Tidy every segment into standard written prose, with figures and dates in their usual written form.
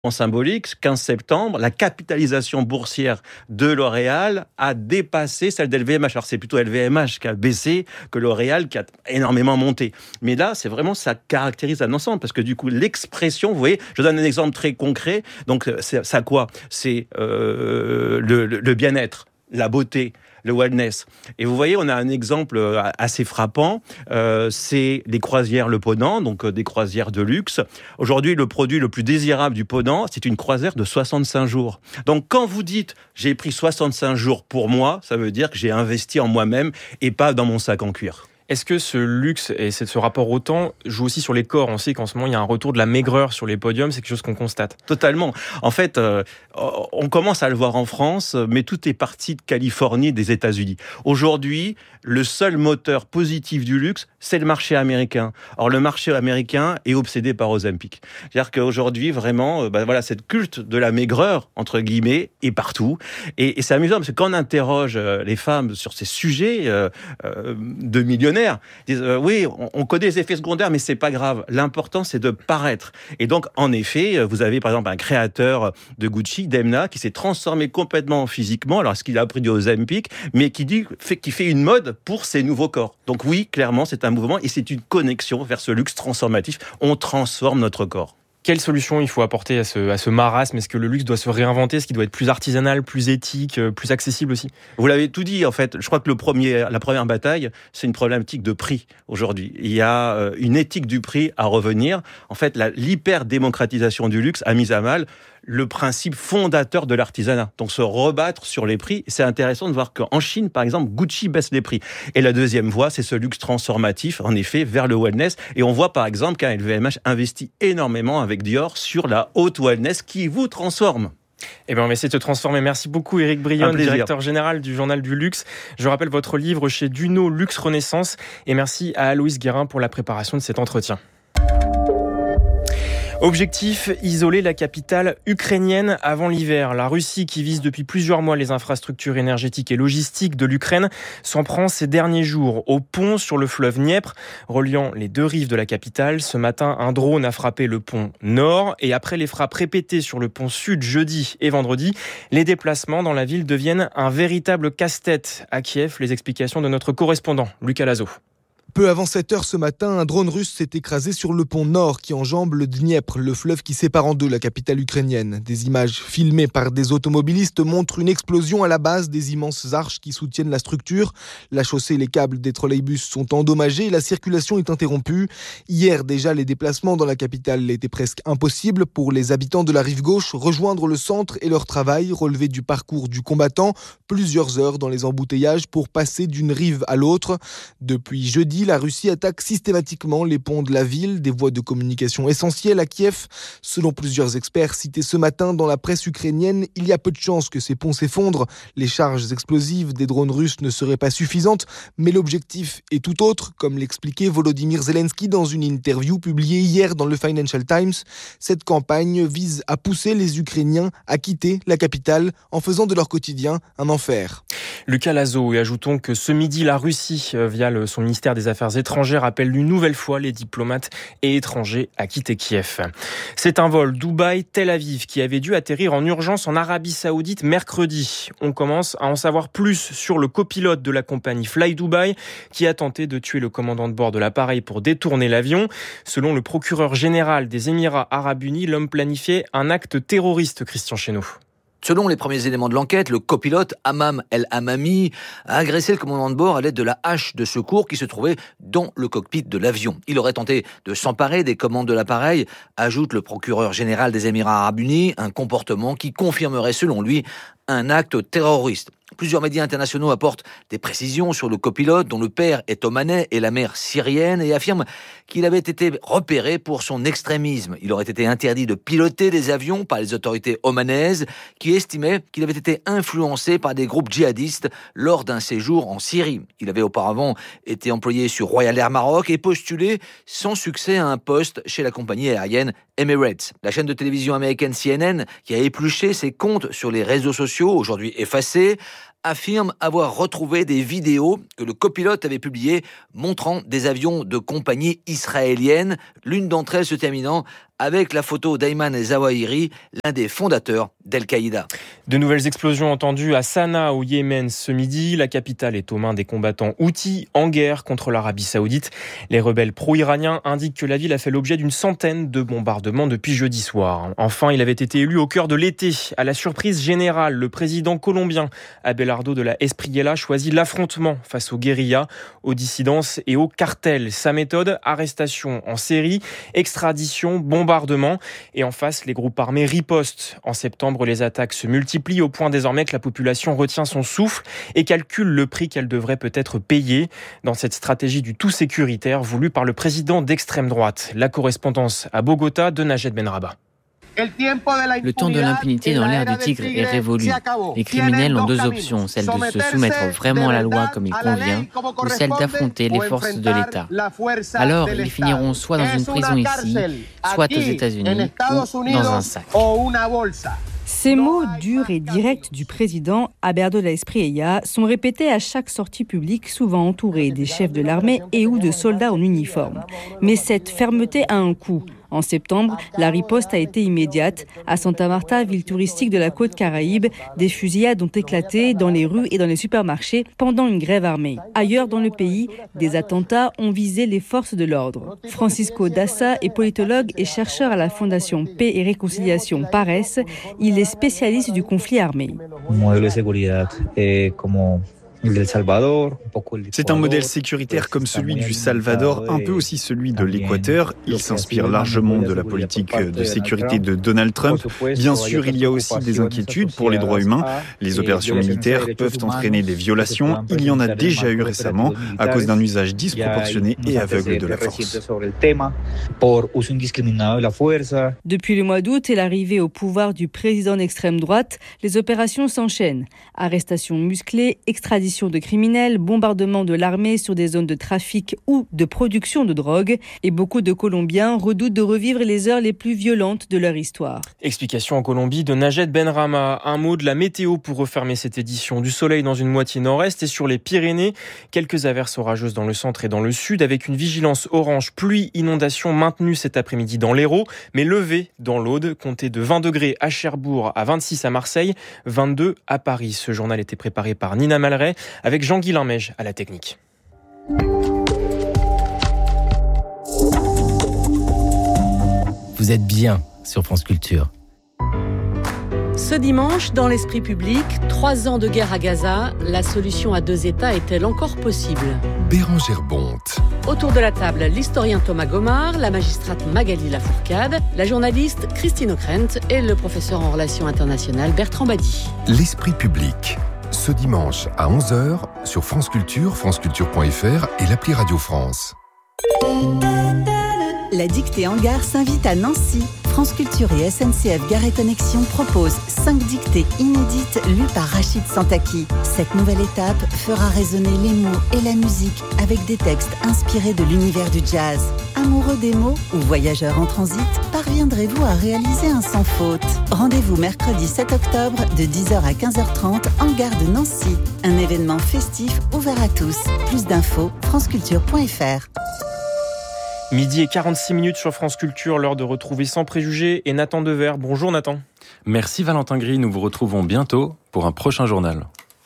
symbolique, 15 septembre, la capitalisation boursière de L'Oréal a dépassé celle d'LVMH. Alors c'est plutôt LVMH qui a baissé que L'Oréal qui a énormément monté. Mais là, c'est vraiment, ça caractérise un ensemble, parce que du coup, l'expression, vous voyez, je donne un exemple très concret. Donc, ça quoi ? C'est le bien-être, la beauté, le wellness. Et vous voyez, on a un exemple assez frappant, c'est les croisières Le Ponant, donc des croisières de luxe. Aujourd'hui, le produit le plus désirable du Ponant, c'est une croisière de 65 jours. Donc quand vous dites « j'ai pris 65 jours pour moi », ça veut dire que j'ai investi en moi-même et pas dans mon sac en cuir. Est-ce que ce luxe et ce rapport au temps joue aussi sur les corps ? On sait qu'en ce moment, il y a un retour de la maigreur sur les podiums, c'est quelque chose qu'on constate. Totalement. En fait, on commence à le voir en France, mais tout est parti de Californie et des États-Unis. Aujourd'hui, le seul moteur positif du luxe, c'est le marché américain. Or, le marché américain est obsédé par Ozempic. C'est-à-dire qu'aujourd'hui, vraiment, voilà, cette culte de la maigreur, entre guillemets, est partout. Et c'est amusant, parce que quand on interroge les femmes sur ces sujets de millionnaires, ils disent oui, on connaît les effets secondaires, mais c'est pas grave. L'important, c'est de paraître. Et donc, en effet, vous avez par exemple un créateur de Gucci, Demna, qui s'est transformé complètement physiquement. Alors, est-ce qu'il a pris du Ozempic, mais qui fait une mode pour ses nouveaux corps. Donc oui, clairement, c'est un mouvement et c'est une connexion vers ce luxe transformatif. On transforme notre corps. Quelle solution il faut apporter à ce marasme ? Est-ce que le luxe doit se réinventer ? Est-ce qu'il doit être plus artisanal, plus éthique, plus accessible aussi ? Vous l'avez tout dit, en fait. Je crois que la première bataille, c'est une problématique de prix aujourd'hui. Il y a une éthique du prix à revenir. En fait, l'hyper-démocratisation du luxe a mis à mal le principe fondateur de l'artisanat. Donc, se rebattre sur les prix. C'est intéressant de voir qu'en Chine, par exemple, Gucci baisse les prix. Et la deuxième voie, c'est ce luxe transformatif, en effet, vers le wellness. Et on voit, par exemple, qu'un LVMH investit énormément avec Dior sur la haute wellness qui vous transforme. Eh bien, on va essayer de se transformer. Merci beaucoup, Éric Brionne, directeur général du Journal du Luxe. Je rappelle votre livre chez Duno, Luxe Renaissance. Et merci à Aloïs Guérin pour la préparation de cet entretien. Objectif, isoler la capitale ukrainienne avant l'hiver. La Russie, qui vise depuis plusieurs mois les infrastructures énergétiques et logistiques de l'Ukraine, s'en prend ces derniers jours au pont sur le fleuve Dniepr, reliant les deux rives de la capitale. Ce matin, un drone a frappé le pont nord et après les frappes répétées sur le pont sud jeudi et vendredi, les déplacements dans la ville deviennent un véritable casse-tête. À Kiev, les explications de notre correspondant, Lucas Lazo. Peu avant 7h ce matin, un drone russe s'est écrasé sur le pont nord qui enjambe le Dniepr, le fleuve qui sépare en deux la capitale ukrainienne. Des images filmées par des automobilistes montrent une explosion à la base des immenses arches qui soutiennent la structure. La chaussée et les câbles des trolleybus sont endommagés et la circulation est interrompue. Hier déjà, les déplacements dans la capitale étaient presque impossibles pour les habitants de la rive gauche. Rejoindre le centre et leur travail, relever du parcours du combattant, plusieurs heures dans les embouteillages pour passer d'une rive à l'autre. Depuis jeudi, la Russie attaque systématiquement les ponts de la ville, des voies de communication essentielles à Kiev. Selon plusieurs experts cités ce matin dans la presse ukrainienne, il y a peu de chances que ces ponts s'effondrent. Les charges explosives des drones russes ne seraient pas suffisantes, mais l'objectif est tout autre, comme l'expliquait Volodymyr Zelensky dans une interview publiée hier dans le Financial Times. Cette campagne vise à pousser les Ukrainiens à quitter la capitale en faisant de leur quotidien un enfer. Lucas Lazo, et ajoutons que ce midi, la Russie, via son ministère des Affaires étrangères, appelle une nouvelle fois les diplomates et étrangers à quitter Kiev. C'est un vol Dubaï-Tel Aviv qui avait dû atterrir en urgence en Arabie Saoudite mercredi. On commence à en savoir plus sur le copilote de la compagnie Fly Dubai qui a tenté de tuer le commandant de bord de l'appareil pour détourner l'avion. Selon le procureur général des Émirats Arabes Unis, l'homme planifiait un acte terroriste, Christian Chesneau. Selon les premiers éléments de l'enquête, le copilote Hammam El-Hammami a agressé le commandant de bord à l'aide de la hache de secours qui se trouvait dans le cockpit de l'avion. Il aurait tenté de s'emparer des commandes de l'appareil, ajoute le procureur général des Émirats Arabes Unis, un comportement qui confirmerait selon lui un acte terroriste. Plusieurs médias internationaux apportent des précisions sur le copilote dont le père est omanais et la mère syrienne et affirment qu'il avait été repéré pour son extrémisme. Il aurait été interdit de piloter des avions par les autorités omanaises qui estimaient qu'il avait été influencé par des groupes djihadistes lors d'un séjour en Syrie. Il avait auparavant été employé sur Royal Air Maroc et postulé sans succès à un poste chez la compagnie aérienne Emirates. La chaîne de télévision américaine CNN, qui a épluché ses comptes sur les réseaux sociaux, sociaux, aujourd'hui effacés, affirme avoir retrouvé des vidéos que le copilote avait publiées montrant des avions de compagnie israélienne, l'une d'entre elles se terminant avec la photo d'Ayman Zawahiri, l'un des fondateurs d'Al-Qaïda. De nouvelles explosions entendues à Sanaa au Yémen ce midi. La capitale est aux mains des combattants houthis en guerre contre l'Arabie Saoudite. Les rebelles pro-iraniens indiquent que la ville a fait l'objet d'une centaine de bombardements depuis jeudi soir. Enfin, il avait été élu au cœur de l'été. À la surprise générale, le président colombien Abelardo de la Espriella choisit l'affrontement face aux guérillas, aux dissidences et aux cartels. Sa méthode, arrestation en série, extradition, bombardement. Et en face, les groupes armés ripostent. En septembre, les attaques se multiplient au point désormais que la population retient son souffle et calcule le prix qu'elle devrait peut-être payer dans cette stratégie du tout sécuritaire voulue par le président d'extrême droite. La correspondance à Bogota de Najed Benraba. Le temps de l'impunité dans l'ère du tigre est révolu. Les criminels ont deux options, celle de se soumettre vraiment à la loi comme il convient, ou celle d'affronter les forces de l'État. Alors, ils finiront soit dans une prison ici, soit aux États-Unis, ou dans un sac. Ces mots durs et directs du président Abelardo de la Espriella sont répétés à chaque sortie publique, souvent entouré des chefs de l'armée et ou de soldats en uniforme. Mais cette fermeté a un coût. En septembre, la riposte a été immédiate. À Santa Marta, ville touristique de la côte Caraïbe, des fusillades ont éclaté dans les rues et dans les supermarchés pendant une grève armée. Ailleurs dans le pays, des attentats ont visé les forces de l'ordre. Francisco Dassa est politologue et chercheur à la Fondation Paix et Réconciliation PARES. Il est spécialiste du conflit armé. C'est un modèle sécuritaire comme celui du Salvador, un peu aussi celui de l'Équateur. Il s'inspire largement de la politique de sécurité de Donald Trump. Bien sûr, il y a aussi des inquiétudes pour les droits humains. Les opérations militaires peuvent entraîner des violations. Il y en a déjà eu récemment à cause d'un usage disproportionné et aveugle de la force. Depuis le mois d'août et l'arrivée au pouvoir du président d'extrême droite, les opérations s'enchaînent. Arrestations musclées, extradition de criminels, bombardement de l'armée sur des zones de trafic ou de production de drogue. Et beaucoup de Colombiens redoutent de revivre les heures les plus violentes de leur histoire. Explication en Colombie de Najed Benrama. Un mot de la météo pour refermer cette édition. Du soleil dans une moitié nord-est et sur les Pyrénées. Quelques averses orageuses dans le centre et dans le sud avec une vigilance orange pluie inondation maintenue cet après-midi dans l'Hérault, mais levée dans l'Aude. Comptez de 20 degrés à Cherbourg, à 26 à Marseille, 22 à Paris. Ce journal était préparé par Nina Malray avec Jean-Guy Limège à la technique. Vous êtes bien sur France Culture. Ce dimanche, dans l'esprit public, 3 ans de guerre à Gaza, la solution à 2 États est-elle encore possible ? Bérengère Bonte. Autour de la table, l'historien Thomas Gomard, la magistrate Magali Lafourcade, la journaliste Christine Ockrent et le professeur en relations internationales Bertrand Badi. L'esprit public. Ce dimanche à 11h sur France Culture, franceculture.fr et l'appli Radio France. La dictée en gare s'invite à Nancy. France Culture et SNCF Gare et Connexion proposent 5 dictées inédites lues par Rachid Santaki. Cette nouvelle étape fera résonner les mots et la musique avec des textes inspirés de l'univers du jazz. Amoureux des mots ou voyageurs en transit, parviendrez-vous à réaliser un sans faute ? Rendez-vous mercredi 7 octobre de 10h à 15h30 en gare de Nancy. Un événement festif ouvert à tous. Plus d'infos, franceculture.fr. Midi et 46 minutes sur France Culture, l'heure de retrouver Sans Préjugés et Nathan Dever. Bonjour Nathan. Merci Valentin Gris, nous vous retrouvons bientôt pour un prochain journal.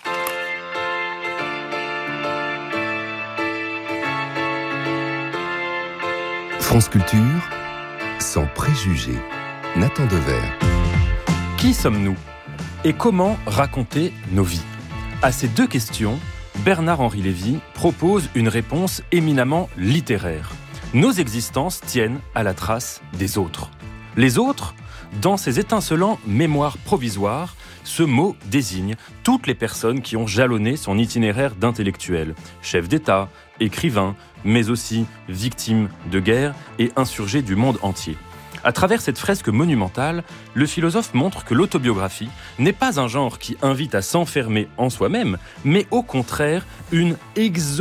France Culture, Sans Préjugés, Nathan Dever. Qui sommes-nous ? Et comment raconter nos vies ? À ces 2 questions, Bernard-Henri Lévy propose une réponse éminemment littéraire. Nos existences tiennent à la trace des autres. Les autres, dans ces étincelants mémoires provisoires, ce mot désigne toutes les personnes qui ont jalonné son itinéraire d'intellectuel. Chefs d'État, écrivains, mais aussi victimes de guerre et insurgés du monde entier. À travers cette fresque monumentale, le philosophe montre que l'autobiographie n'est pas un genre qui invite à s'enfermer en soi-même, mais au contraire une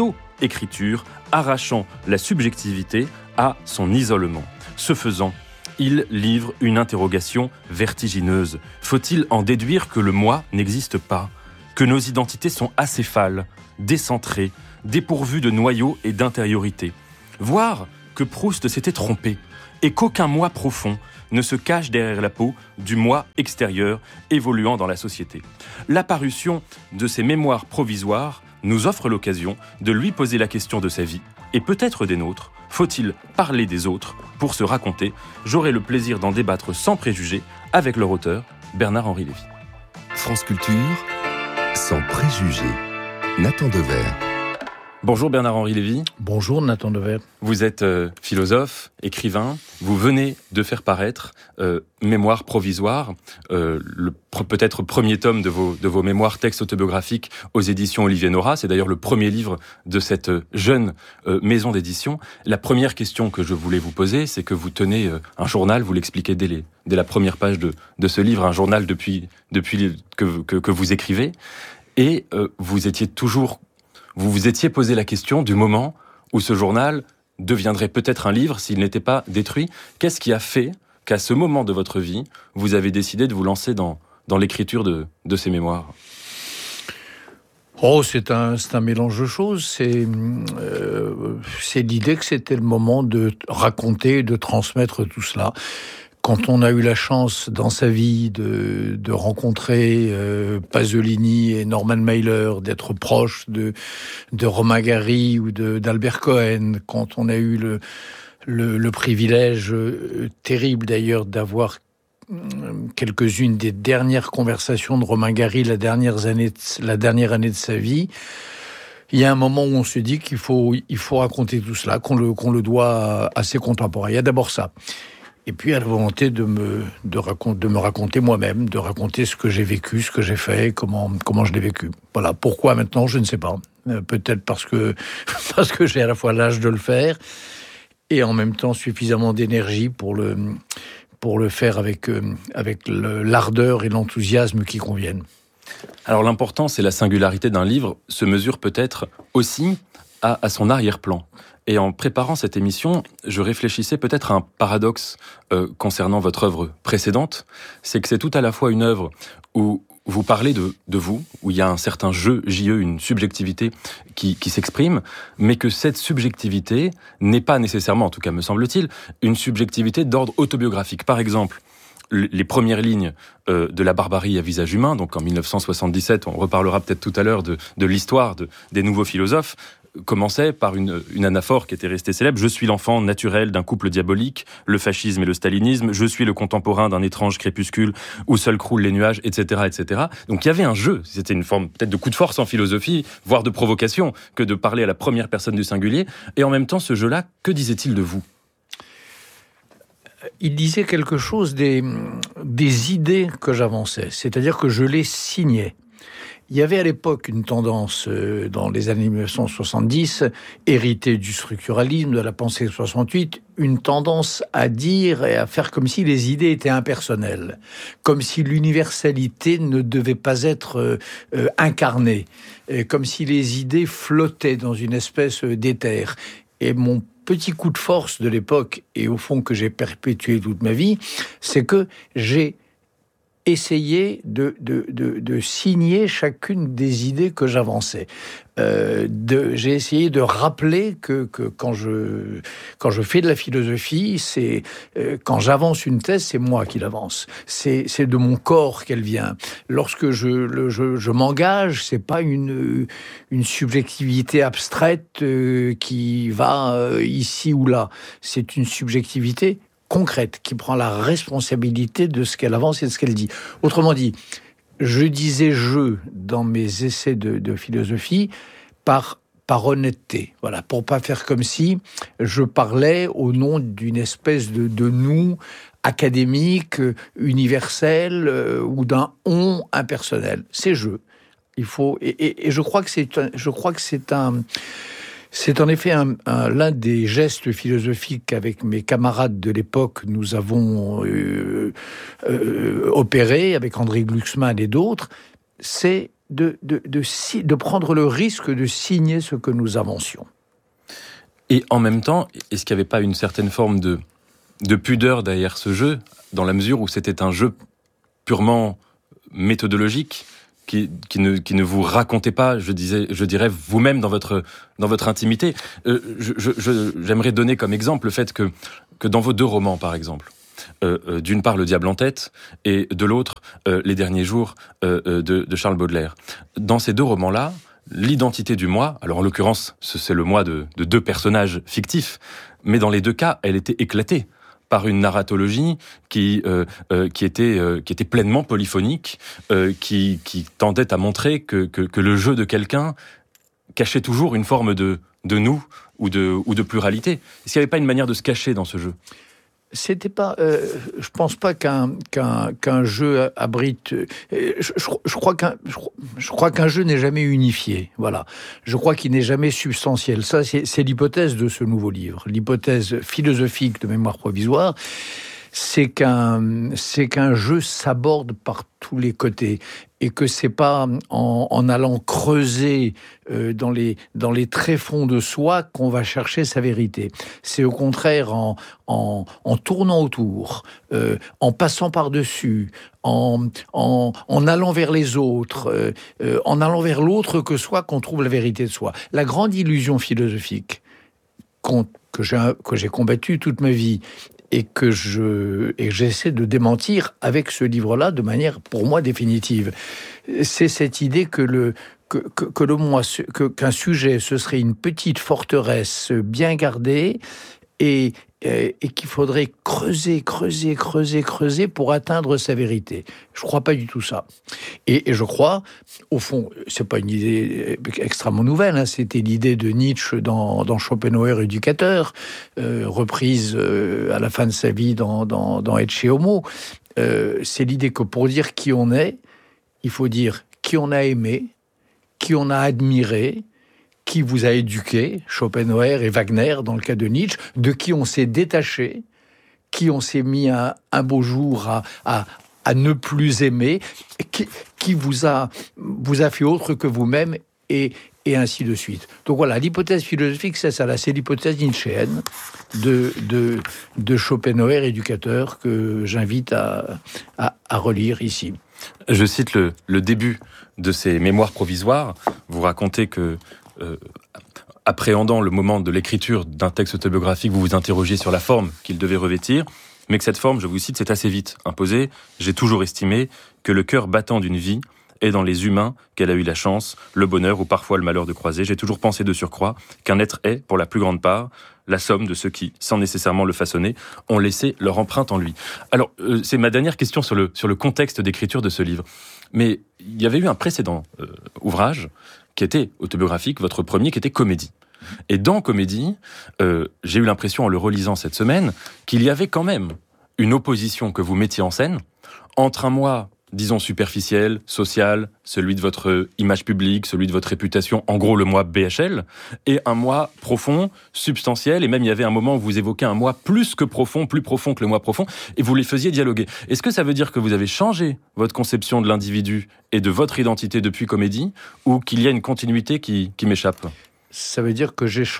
exo-écriture arrachant la subjectivité à son isolement. Ce faisant, il livre une interrogation vertigineuse. Faut-il en déduire que le moi n'existe pas ? Que nos identités sont acéphales, décentrées, dépourvues de noyau et d'intériorité ? Voire que Proust s'était trompé et qu'aucun moi profond ne se cache derrière la peau du moi extérieur évoluant dans la société. L'apparition de ces mémoires provisoires nous offre l'occasion de lui poser la question de sa vie, et peut-être des nôtres. Faut-il parler des autres pour se raconter ? J'aurai le plaisir d'en débattre sans préjugés avec leur auteur, Bernard-Henri Lévy. France Culture, sans préjugés. Nathan Dever. Bonjour Bernard-Henri Lévy. Bonjour Nathan Dever. Vous êtes philosophe, écrivain. Vous venez de faire paraître Mémoires provisoires, peut-être premier tome de vos mémoires, textes autobiographiques aux éditions Olivier Nora. C'est d'ailleurs le premier livre de cette jeune maison d'édition. La première question que je voulais vous poser, c'est que vous tenez un journal, vous l'expliquez dès la première page de ce livre, un journal depuis que vous écrivez. Et vous vous étiez posé la question du moment où ce journal deviendrait peut-être un livre s'il n'était pas détruit. Qu'est-ce qui a fait qu'à ce moment de votre vie, vous avez décidé de vous lancer dans l'écriture de ces mémoires ? C'est un mélange de choses. C'est l'idée que c'était le moment de raconter, de transmettre tout cela. Quand on a eu la chance dans sa vie de rencontrer Pasolini et Norman Mailer, d'être proche de Romain Gary ou d'Albert Cohen, quand on a eu le privilège terrible d'ailleurs d'avoir quelques-unes des dernières conversations de Romain Gary la dernière année de sa vie, il y a un moment où on se dit qu'il faut raconter tout cela, qu'on le doit à ses contemporains. Il y a d'abord ça. Et puis à la volonté de me raconter moi-même, de raconter ce que j'ai vécu, ce que j'ai fait, comment je l'ai vécu. Voilà. Pourquoi maintenant, je ne sais pas. Peut-être parce que j'ai à la fois l'âge de le faire et en même temps suffisamment d'énergie pour le faire avec l'ardeur et l'enthousiasme qui conviennent. Alors l'importance et la singularité d'un livre se mesurent peut-être aussi à son arrière-plan. Et en préparant cette émission, je réfléchissais peut-être à un paradoxe concernant votre œuvre précédente. C'est que c'est tout à la fois une œuvre où vous parlez de vous, où il y a un certain jeu, JE, une subjectivité qui s'exprime, mais que cette subjectivité n'est pas nécessairement, en tout cas me semble-t-il, une subjectivité d'ordre autobiographique. Par exemple, les premières lignes de La barbarie à visage humain, donc en 1977, on reparlera peut-être tout à l'heure de l'histoire des nouveaux philosophes, commençait par une anaphore qui était restée célèbre. Je suis l'enfant naturel d'un couple diabolique, le fascisme et le stalinisme, je suis le contemporain d'un étrange crépuscule où seuls croulent les nuages, etc., etc. Donc il y avait un jeu, c'était une forme peut-être de coup de force en philosophie, voire de provocation, que de parler à la première personne du singulier. Et en même temps, ce jeu-là, que disait-il de vous ? Il disait quelque chose des idées que j'avançais, c'est-à-dire que je les signais. Il y avait à l'époque une tendance dans les années 1970, héritée du structuralisme, de la pensée 68, une tendance à dire et à faire comme si les idées étaient impersonnelles, comme si l'universalité ne devait pas être incarnée, comme si les idées flottaient dans une espèce d'éther. Et mon petit coup de force de l'époque, et au fond que j'ai perpétué toute ma vie, c'est que j'ai essayé de signer chacune des idées que j'avançais. J'ai essayé de rappeler que quand je fais de la philosophie, c'est quand j'avance une thèse, c'est moi qui l'avance. C'est de mon corps qu'elle vient. Lorsque je m'engage, c'est pas une subjectivité abstraite qui va ici ou là. C'est une subjectivité concrète, qui prend la responsabilité de ce qu'elle avance et de ce qu'elle dit. Autrement dit, je disais « je » dans mes essais de philosophie par honnêteté, voilà, pour pas faire comme si je parlais au nom d'une espèce de nous académique, universel, ou d'un « on » impersonnel. C'est « je ». Il faut, et je crois que c'est en effet l'un des gestes philosophiques qu'avec mes camarades de l'époque, nous avons opéré avec André Glucksmann et d'autres, c'est de prendre le risque de signer ce que nous avancions. Et en même temps, est-ce qu'il n'y avait pas une certaine forme de pudeur derrière ce jeu, dans la mesure où c'était un jeu purement méthodologique, qui ne vous racontait pas, je dirais vous-même dans votre intimité. J'aimerais donner comme exemple le fait que dans vos 2 romans, par exemple, d'une part Le Diable en tête et de l'autre Les Derniers Jours de Charles Baudelaire. Dans ces 2 romans-là, l'identité du moi, alors en l'occurrence c'est le moi de 2 personnages fictifs, mais dans les 2 cas, elle était éclatée par une narratologie qui était pleinement polyphonique, qui tendait à montrer que le jeu de quelqu'un cachait toujours une forme de nous ou de pluralité. Est-ce qu'il n'y avait pas une manière de se cacher dans ce jeu ? C'était pas. Je pense pas qu'un jeu abrite. Je crois qu'un jeu n'est jamais unifié. Voilà. Je crois qu'il n'est jamais substantiel. Ça, c'est l'hypothèse de ce nouveau livre. L'hypothèse philosophique de Mémoire provisoire, c'est qu'un jeu s'aborde par tous les côtés et que c'est pas en allant creuser dans les tréfonds de soi qu'on va chercher sa vérité. C'est au contraire en tournant autour, en passant par-dessus, en allant vers les autres, en allant vers l'autre que soi qu'on trouve la vérité de soi. La grande illusion philosophique que j'ai combattue toute ma vie et que j'essaie de démentir avec ce livre-là de manière, pour moi, définitive. C'est cette idée qu'un sujet, ce serait une petite forteresse bien gardée et qu'il faudrait creuser pour atteindre sa vérité. Je ne crois pas du tout ça. Et je crois, au fond, c'est pas une idée extrêmement nouvelle, hein, c'était l'idée de Nietzsche dans Schopenhauer éducateur, reprise à la fin de sa vie dans Ecce Homo. C'est l'idée que pour dire qui on est, il faut dire qui on a aimé, qui on a admiré, qui vous a éduqué, Schopenhauer et Wagner dans le cas de Nietzsche, de qui on s'est détaché, qui on s'est mis un beau jour à ne plus aimer, qui vous a fait autre que vous-même, et ainsi de suite. Donc voilà, l'hypothèse philosophique, c'est ça là, c'est l'hypothèse nietzschéenne de Schopenhauer éducateur que j'invite à relire ici. Je cite le début de ces mémoires provisoires. Vous racontez que appréhendant le moment de l'écriture d'un texte autobiographique, vous vous interrogiez sur la forme qu'il devait revêtir, mais que cette forme, je vous cite, c'est assez vite imposée. J'ai toujours estimé que le cœur battant d'une vie est dans les humains qu'elle a eu la chance, le bonheur ou parfois le malheur de croiser. J'ai toujours pensé de surcroît qu'un être est, pour la plus grande part, la somme de ceux qui, sans nécessairement le façonner, ont laissé leur empreinte en lui. Alors, c'est ma dernière question sur le contexte d'écriture de ce livre. Mais il y avait eu un précédent ouvrage qui était autobiographique, votre premier, qui était Comédie. Et dans Comédie, j'ai eu l'impression, en le relisant cette semaine, qu'il y avait quand même une opposition que vous mettiez en scène entre un moi, disons, superficiel, social, celui de votre image publique, celui de votre réputation, en gros le moi BHL, et un moi profond, substantiel, et même il y avait un moment où vous évoquez un moi plus que profond, plus profond que le moi profond, et vous les faisiez dialoguer. Est-ce que ça veut dire que vous avez changé votre conception de l'individu et de votre identité depuis Comédie, ou qu'il y a une continuité qui m'échappe ? Ça veut dire que j'ai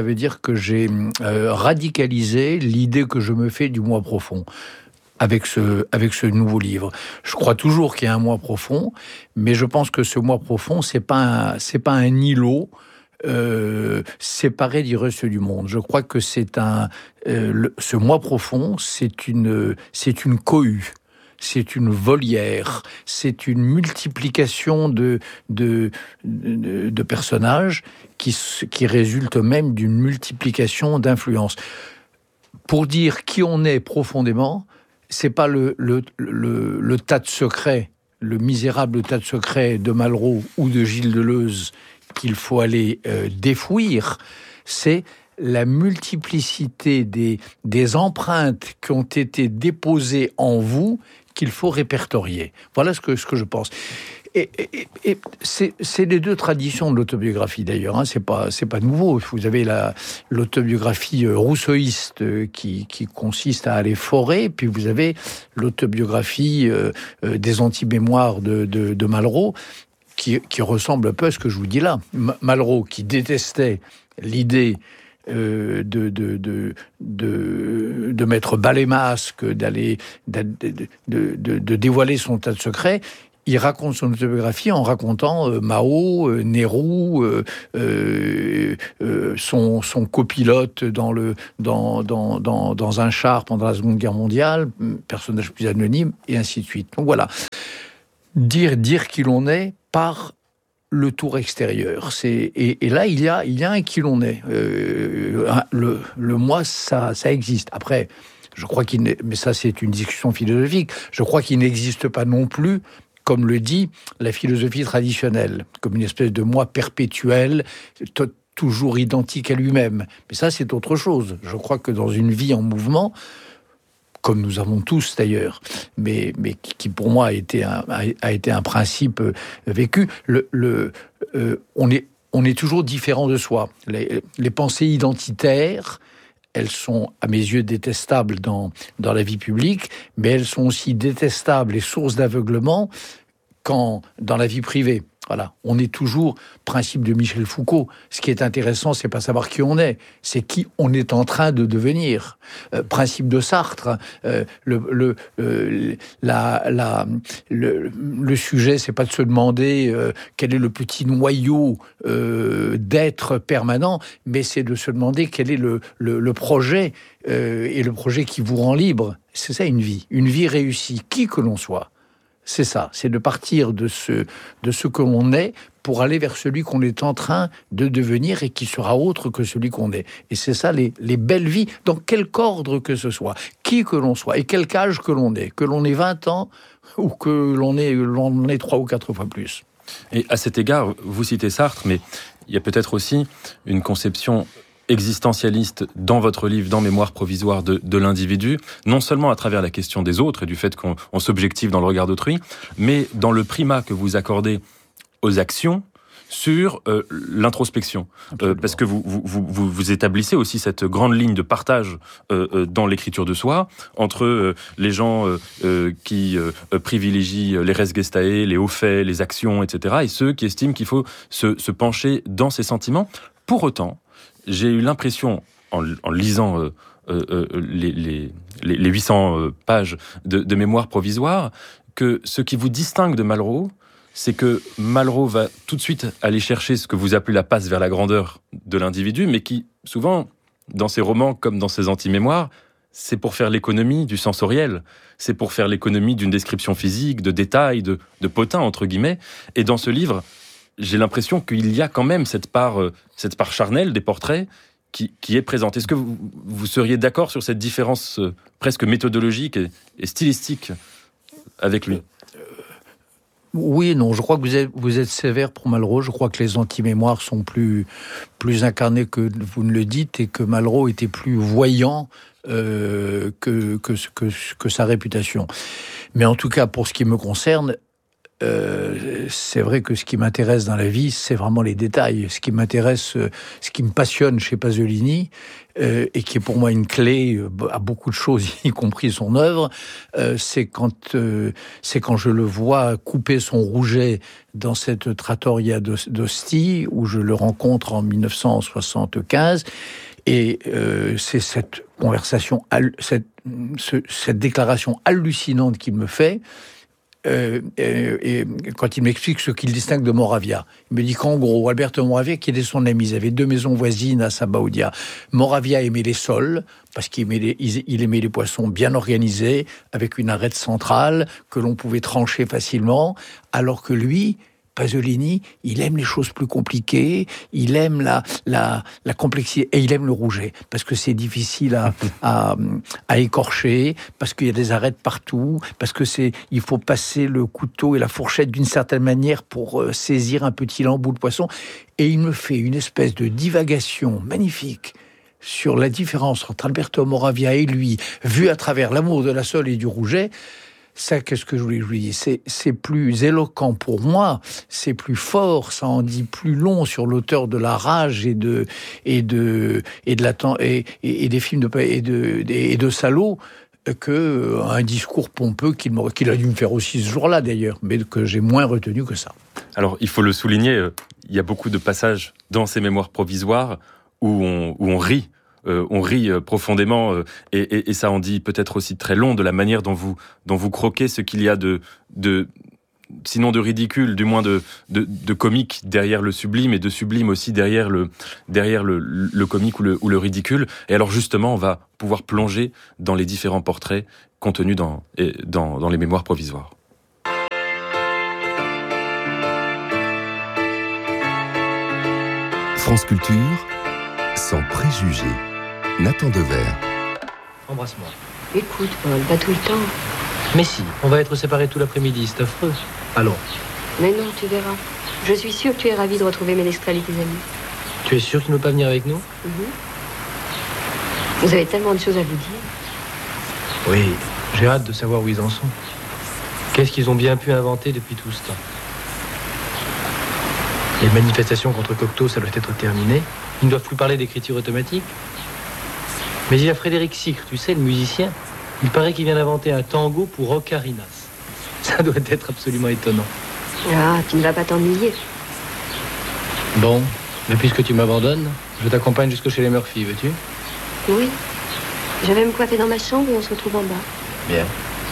radicalisé l'idée que je me fais du moi profond. Avec ce nouveau livre. Je crois toujours qu'il y a un moi profond, mais je pense que ce moi profond, c'est pas un îlot séparé du reste du monde. Je crois que ce moi profond, c'est une cohue. C'est une volière, c'est une multiplication de personnages qui résulte même d'une multiplication d'influences. Pour dire qui on est profondément, c'est pas le tas de secrets, le misérable tas de secrets de Malraux ou de Gilles Deleuze qu'il faut aller défouir, c'est la multiplicité des empreintes qui ont été déposées en vous qu'il faut répertorier. Voilà ce que je pense. Et c'est les deux traditions de l'autobiographie d'ailleurs, hein. C'est pas nouveau. Vous avez l'autobiographie rousseauiste qui consiste à aller forer, puis vous avez l'autobiographie des anti-mémoires de Malraux qui ressemble un peu à ce que je vous dis là. Malraux qui détestait l'idée de mettre bas les masques, de dévoiler son tas de secrets. Il raconte son autobiographie en racontant Mao, Nehru, son copilote dans un char pendant la Seconde Guerre mondiale, personnage plus anonyme, et ainsi de suite. Donc voilà, dire qui l'on est par le tour extérieur. Et là, il y a un qui l'on est. Le moi, ça existe. Après, je crois mais ça c'est une discussion philosophique, je crois qu'il n'existe pas non plus, comme le dit la philosophie traditionnelle, comme une espèce de moi perpétuel, toujours identique à lui-même. Mais ça, c'est autre chose. Je crois que dans une vie en mouvement, comme nous avons tous d'ailleurs, mais qui pour moi a été un principe vécu, on est toujours différent de soi. Les pensées identitaires, elles sont, à mes yeux, détestables dans la vie publique, mais elles sont aussi détestables et source d'aveuglement dans la vie privée. Voilà, on est toujours, principe de Michel Foucault, ce qui est intéressant, c'est pas savoir qui on est, c'est qui on est en train de devenir. Principe de Sartre, le sujet, c'est pas de se demander quel est le petit noyau d'être permanent, mais c'est de se demander quel est le projet, et le projet qui vous rend libre. C'est ça une vie réussie, qui que l'on soit. C'est ça, c'est de partir de ce que l'on est pour aller vers celui qu'on est en train de devenir et qui sera autre que celui qu'on est. Et c'est ça, les belles vies, dans quelque ordre que ce soit, qui que l'on soit et quel âge que l'on ait 20 ans ou que l'on ait 3 ou 4 fois plus. Et à cet égard, vous citez Sartre, mais il y a peut-être aussi une conception existentialiste dans votre livre, dans Mémoire provisoire de l'individu, non seulement à travers la question des autres et du fait qu'on s'objective dans le regard d'autrui, mais dans le primat que vous accordez aux actions sur l'introspection. Parce que vous établissez aussi cette grande ligne de partage dans l'écriture de soi, entre les gens qui privilégient les res gestae, les hauts faits, les actions, etc., et ceux qui estiment qu'il faut se pencher dans ses sentiments. Pour autant, j'ai eu l'impression, en lisant les 800 pages de Mémoire provisoire, que ce qui vous distingue de Malraux, c'est que Malraux va tout de suite aller chercher ce que vous appelez la passe vers la grandeur de l'individu, mais qui, souvent, dans ses romans comme dans ses anti-mémoires, c'est pour faire l'économie du sensoriel, c'est pour faire l'économie d'une description physique, de détails, de potin, entre guillemets. Et dans ce livre, j'ai l'impression qu'il y a quand même cette part charnelle des portraits qui est présente. Est-ce que vous seriez d'accord sur cette différence presque méthodologique et stylistique avec lui ? Oui et non, je crois que vous êtes sévère pour Malraux. Je crois que les anti-mémoires sont plus incarnés que vous ne le dites, et que Malraux était plus voyant que sa réputation. Mais en tout cas, pour ce qui me concerne, c'est vrai que ce qui m'intéresse dans la vie, c'est vraiment les détails. Ce qui m'intéresse, ce qui me passionne chez Pasolini, et qui est pour moi une clé à beaucoup de choses, y compris son œuvre, c'est quand je le vois couper son Rouget dans cette trattoria d'Ostie, où je le rencontre en 1975, et c'est cette conversation, cette déclaration hallucinante qu'il me fait. Et quand il m'explique ce qu'il distingue de Moravia, il me dit qu'en gros, Alberto Moravia, qui était son ami, ils avaient 2 maisons voisines à Sabaudia. Moravia aimait les sols, parce qu'il aimait les poissons bien organisés, avec une arête centrale que l'on pouvait trancher facilement, alors que lui, Pasolini, il aime les choses plus compliquées, il aime la complexité, et il aime le Rouget, parce que c'est difficile à écorcher, parce qu'il y a des arêtes partout, parce que il faut passer le couteau et la fourchette d'une certaine manière pour saisir un petit lambeau de poisson. Et il me fait une espèce de divagation magnifique sur la différence entre Alberto Moravia et lui, vu à travers l'amour de la sole et du Rouget. Ça, qu'est-ce que je voulais dire ? C'est plus éloquent pour moi, c'est plus fort, ça en dit plus long sur l'auteur de La Rage et des films de Salo, que un discours pompeux qu'il a dû me faire aussi ce jour-là d'ailleurs, mais que j'ai moins retenu que ça. Alors, il faut le souligner, il y a beaucoup de passages dans ces Mémoires provisoires où on rit. On rit profondément et ça en dit peut-être aussi très long de la manière dont vous croquez ce qu'il y a de sinon de ridicule, du moins de comique derrière le sublime et de sublime aussi derrière le comique ou le ridicule. Et alors justement, on va pouvoir plonger dans les différents portraits contenus dans les mémoires provisoires. France Culture, sans préjugés. Nathan Devers. Embrasse-moi. Écoute, Paul, pas tout le temps. Mais si, on va être séparés tout l'après-midi, c'est affreux. Allons. Mais non, tu verras. Je suis sûre que tu es ravi de retrouver Ménestrel et tes amis. Tu es sûr qu'ils ne veulent pas venir avec nous ? Vous avez tellement de choses à vous dire. Oui, j'ai hâte de savoir où ils en sont. Qu'est-ce qu'ils ont bien pu inventer depuis tout ce temps ? Les manifestations contre Cocteau, ça doit être terminé. Ils ne doivent plus parler d'écriture automatique. Mais il y a Frédéric Sicre, tu sais, le musicien. Il paraît qu'il vient d'inventer un tango pour Ocarinas. Ça doit être absolument étonnant. Ah, tu ne vas pas t'ennuyer. Bon, mais puisque tu m'abandonnes, je t'accompagne jusque chez les Murphy, veux-tu ? Oui. Je vais me coiffer dans ma chambre et on se retrouve en bas. Bien.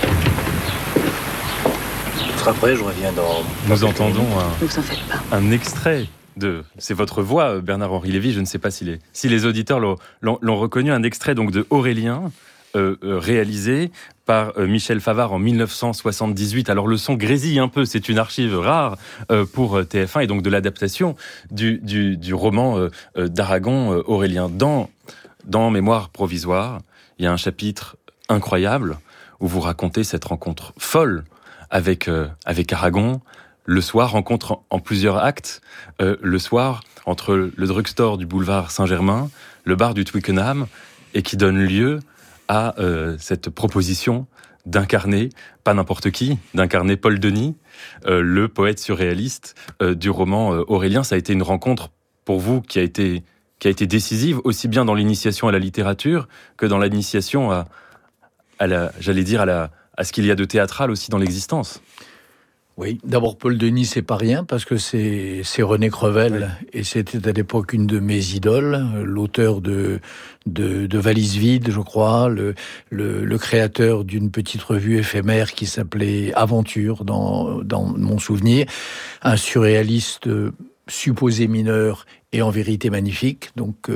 Tu seras prêt, je reviens dans... Nous entendons Ne vous en faites pas. Un extrait c'est votre voix, Bernard-Henri Lévy, je ne sais pas si les auditeurs l'ont reconnu, un extrait donc de Aurélien, réalisé par Michel Favard en 1978. Alors le son grésille un peu, c'est une archive rare pour TF1 et donc de l'adaptation du roman d'Aragon, Aurélien. Dans Mémoires provisoires, il y a un chapitre incroyable où vous racontez cette rencontre folle avec Aragon. Le soir, rencontre en plusieurs actes, le soir, entre le drugstore du boulevard Saint-Germain, le bar du Twickenham, et qui donne lieu à cette proposition d'incarner, pas n'importe qui, d'incarner Paul Denis, le poète surréaliste du roman Aurélien. Ça a été une rencontre pour vous qui a été décisive, aussi bien dans l'initiation à la littérature que dans l'initiation à ce qu'il y a de théâtral aussi dans l'existence. Oui, d'abord Paul Denis, c'est pas rien parce que c'est René Crevel et c'était à l'époque une de mes idoles, l'auteur de Valise vide, je crois, le créateur d'une petite revue éphémère qui s'appelait Aventure dans mon souvenir, un surréaliste supposé mineur et en vérité magnifique. Donc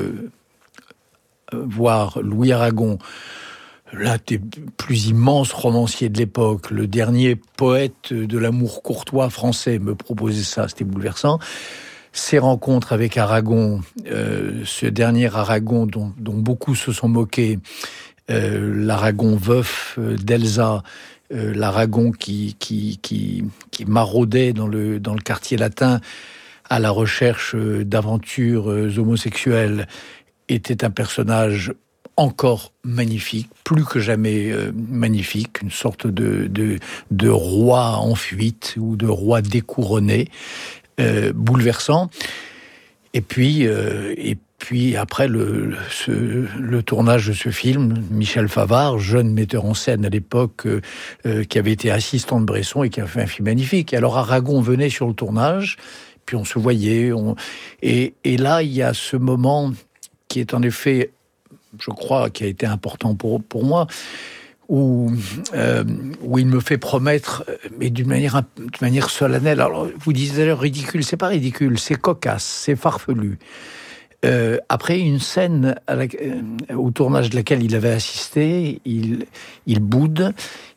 voir Louis Aragon, l'un des plus immenses romanciers de l'époque, le dernier poète de l'amour courtois français, me proposait ça, c'était bouleversant. Ces rencontres avec Aragon, ce dernier Aragon dont beaucoup se sont moqués, l'Aragon veuf d'Elsa, l'Aragon qui maraudait dans le quartier latin à la recherche d'aventures homosexuelles, était un personnage encore magnifique, plus que jamais magnifique, une sorte de roi en fuite ou de roi découronné, bouleversant. Et puis après le tournage de ce film, Michel Favard, jeune metteur en scène à l'époque, qui avait été assistant de Bresson et qui a fait un film magnifique. Alors Aragon venait sur le tournage, puis on se voyait, et là il y a ce moment qui est en effet, je crois, qui a été important pour moi, où il me fait promettre, mais d'une manière solennelle. Alors, vous disiez d'ailleurs ridicule, c'est pas ridicule, c'est cocasse, c'est farfelu. Après une scène au tournage de laquelle il avait assisté, il boude,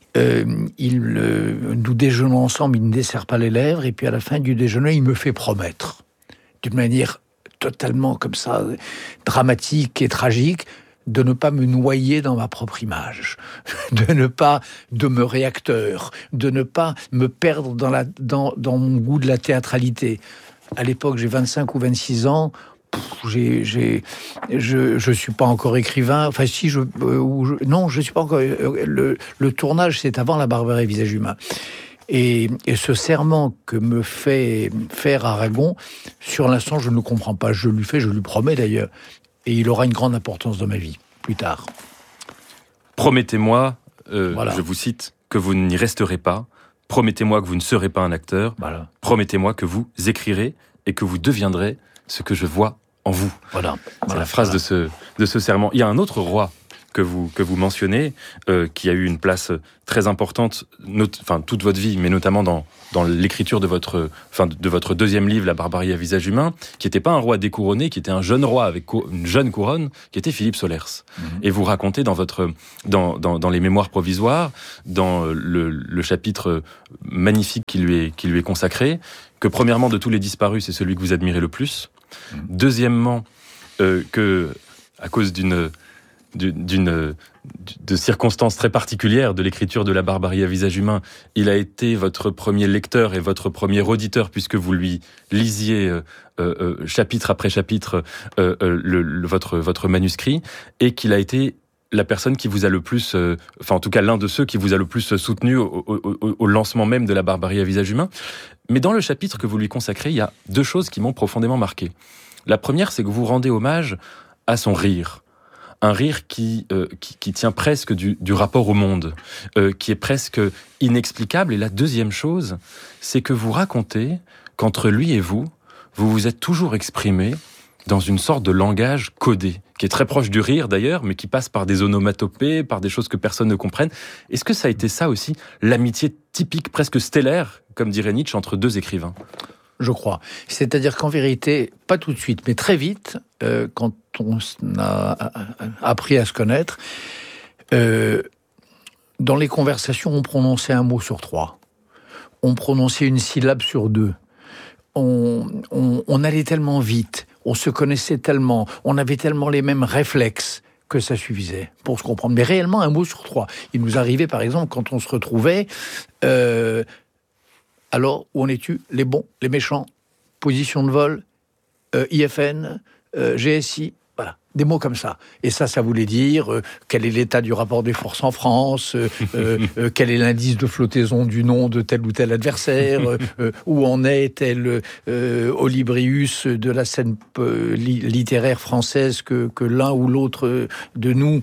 nous déjeunons ensemble, il ne dessert pas les lèvres, et puis à la fin du déjeuner, il me fait promettre, d'une manière totalement comme ça, dramatique et tragique, de ne pas me noyer dans ma propre image, de ne pas demeurer acteur, de ne pas me perdre dans mon goût de la théâtralité. À l'époque, j'ai 25 ou 26 ans, je suis pas encore écrivain. Enfin, si non, je suis pas encore. Le tournage, c'est avant La Barbarie visage humain. Et ce serment que me fait faire Aragon, sur l'instant, je ne le comprends pas. Je lui promets d'ailleurs. Et il aura une grande importance dans ma vie, plus tard. Promettez-moi, voilà. Je vous cite, que vous n'y resterez pas. Promettez-moi que vous ne serez pas un acteur. Voilà. Promettez-moi que vous écrirez et que vous deviendrez ce que je vois en vous. Voilà. C'est la phrase de ce serment. Il y a un autre roi que vous mentionnez, qui a eu une place très importante, toute votre vie, mais notamment dans l'écriture de votre deuxième livre, La barbarie à visage humain, qui n'était pas un roi découronné, qui était un jeune roi avec une jeune couronne, qui était Philippe Solers. Et vous racontez dans les mémoires provisoires, dans le chapitre magnifique qui lui est consacré, que premièrement, de tous les disparus, c'est celui que vous admirez le plus. Deuxièmement, que à cause de circonstances très particulières de l'écriture de La barbarie à visage humain, il a été votre premier lecteur et votre premier auditeur, puisque vous lui lisiez chapitre après chapitre votre manuscrit, et qu'il a été la personne qui vous a le plus, en tout cas l'un de ceux qui vous a le plus soutenu au lancement même de La barbarie à visage humain. Mais dans le chapitre que vous lui consacrez, il y a deux choses qui m'ont profondément marqué. La première, c'est que vous rendez hommage à son rire. Un rire qui tient presque du rapport au monde, qui est presque inexplicable. Et la deuxième chose, c'est que vous racontez qu'entre lui et vous vous êtes toujours exprimé dans une sorte de langage codé, qui est très proche du rire d'ailleurs, mais qui passe par des onomatopées, par des choses que personne ne comprenne. Est-ce que ça a été ça aussi, l'amitié typique, presque stellaire, comme dirait Nietzsche, entre deux écrivains ? Je crois. C'est-à-dire qu'en vérité, pas tout de suite, mais très vite, quand on a appris à se connaître, dans les conversations, on prononçait un mot sur 3. On prononçait une syllabe sur 2. On allait tellement vite, on se connaissait tellement, on avait tellement les mêmes réflexes que ça suffisait pour se comprendre. Mais réellement, un mot sur 3. Il nous arrivait, par exemple, quand on se retrouvait... alors, où en es-tu ? Les bons, les méchants, position de vol, IFN, GSI, voilà, des mots comme ça. Et ça voulait dire quel est l'état du rapport des forces en France, quel est l'indice de flottaison du nom de tel ou tel adversaire, où en est tel Olybrius de la scène littéraire française que l'un ou l'autre de nous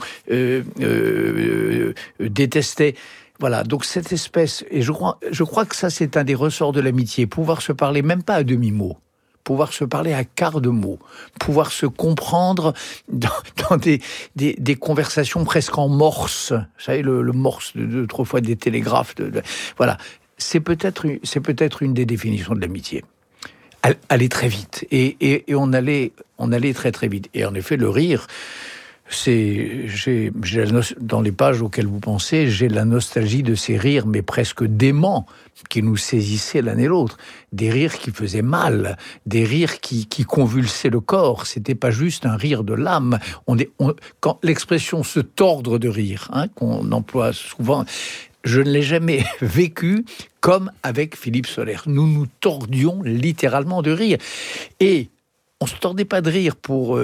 détestait. Voilà, donc cette espèce, et je crois que ça c'est un des ressorts de l'amitié, pouvoir se parler même pas à demi-mot, pouvoir se parler à quart de mot, pouvoir se comprendre dans des conversations presque en morse, vous savez le morse d'autrefois des télégraphes, voilà, c'est peut-être une des définitions de l'amitié. Aller très vite, et on allait très très vite, et en effet le rire, dans les pages auxquelles vous pensez, j'ai la nostalgie de ces rires, mais presque déments, qui nous saisissaient l'un et l'autre. Des rires qui faisaient mal, des rires qui convulsaient le corps. C'était pas juste un rire de l'âme. Quand l'expression se tordre de rire, qu'on emploie souvent, je ne l'ai jamais vécu comme avec Philippe Solers. Nous nous tordions littéralement de rire. Et on se tordait pas de rire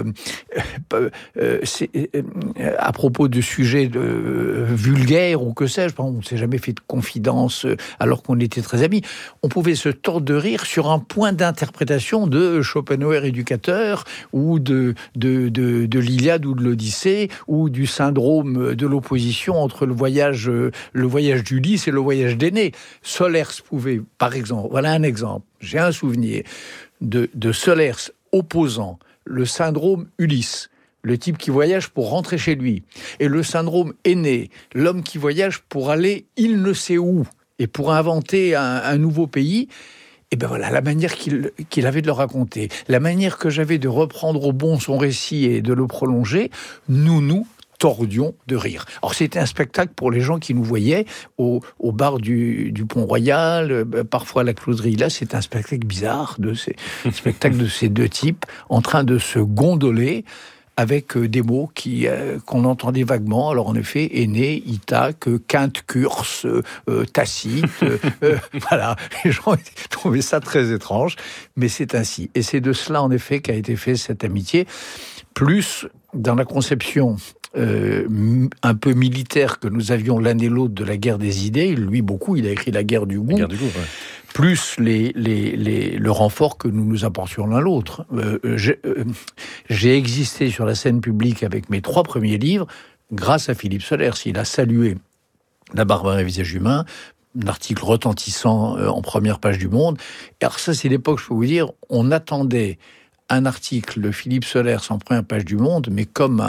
à propos de sujets vulgaires ou que sais-je. On ne s'est jamais fait de confidence alors qu'on était très amis. On pouvait se tordre de rire sur un point d'interprétation de Schopenhauer éducateur ou de l'Iliade ou de l'Odyssée ou du syndrome de l'opposition entre le voyage d'Ulysse et le voyage d'Énée. Solers pouvait, par exemple, voilà un exemple. J'ai un souvenir de Solers opposant le syndrome Ulysse, le type qui voyage pour rentrer chez lui, et le syndrome Énée, l'homme qui voyage pour aller il ne sait où, et pour inventer un nouveau pays. Et ben voilà, la manière qu'il avait de le raconter, la manière que j'avais de reprendre au bon son récit et de le prolonger, nous tordions de rire. Alors c'était un spectacle pour les gens qui nous voyaient au bar du Pont-Royal, parfois à la Closerie. Là, c'est un spectacle bizarre, spectacle de ces deux types en train de se gondoler avec des mots qu'on entendait vaguement. Alors en effet, Énée, Ithaque, Quinte, Curse, Tacite, voilà. Les gens trouvaient ça très étrange, mais c'est ainsi. Et c'est de cela en effet qu'a été fait cette amitié, plus dans la conception un peu militaire que nous avions l'un et l'autre de la guerre des idées. Lui, beaucoup, il a écrit La guerre du goût. La guerre du goût, ouais. Plus le renfort que nous nous apportions l'un l'autre. J'ai existé sur la scène publique avec mes 3 premiers livres grâce à Philippe Solers. Il a salué La barbarie à visage humain, un article retentissant en première page du Monde. Et alors ça, c'est l'époque, je peux vous dire, on attendait un article de Philippe Solers en première page du Monde, mais comme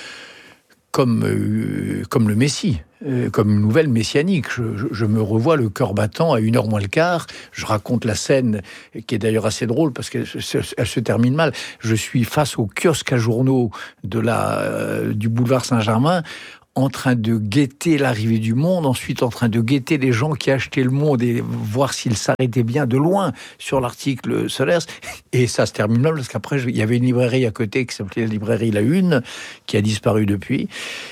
le Messie, comme une nouvelle messianique. Je me revois le cœur battant à 1h moins le quart. Je raconte la scène, qui est d'ailleurs assez drôle, parce qu'elle se termine mal. Je suis face au kiosque à journaux du boulevard Saint-Germain, en train de guetter l'arrivée du Monde, ensuite en train de guetter les gens qui achetaient le Monde et voir s'ils s'arrêtaient bien de loin sur l'article Solers. Et ça se termine mal, parce qu'après, il y avait une librairie à côté qui s'appelait la librairie La Une, qui a disparu depuis,